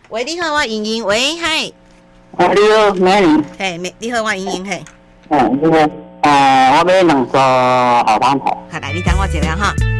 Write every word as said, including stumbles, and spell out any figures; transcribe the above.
喂，你好，我莹莹。喂，嗨。 啊，你好，美女。 嘿，美，你好，我莹莹。嘿。 嗯，这个，呃，我买两个后汤头。 好，来，你等我一下哈。